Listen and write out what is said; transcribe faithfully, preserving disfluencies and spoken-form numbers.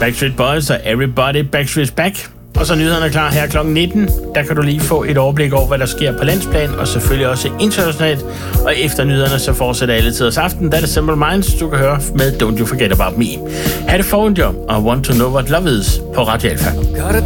Backstreet Boys og Everybody Backstreet's Back. Og så nyhederne er klar her klokken nitten. Der kan du lige få et overblik over, hvad der sker på landsplan, og selvfølgelig også internationalt. Og efter nyhederne, så fortsætter alle tiders aften. Der er det Simple Minds, du kan høre med Don't You Forget About Me. Ha' det forhånd, og Want to Know What Love Is på Radio Alpha.